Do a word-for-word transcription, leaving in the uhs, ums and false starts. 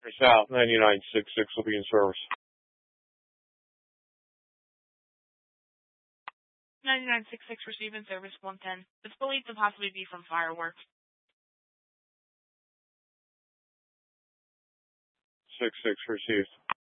South ninety-nine sixty-six will be in service. ninety-nine sixty-six receiving service one ten. It's believed to possibly be from fireworks. six six received.